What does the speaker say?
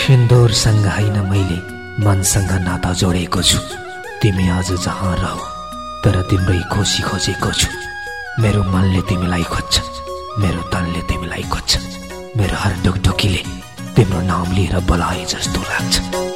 सिन्दुरसँग होइन मैले मनसँग नाता जोडेको छु। तिमी आज जहाँ रह तर तिम्रै खुसी खोजेको छु। मेरो मनले तिमीलाई खोज्छ, मेरो तनले तिमीलाई खोज्छ। मेरो हर ढुकढुकीले तिम्रो नाम लिएर बोलाए जस्तो लाग्छ।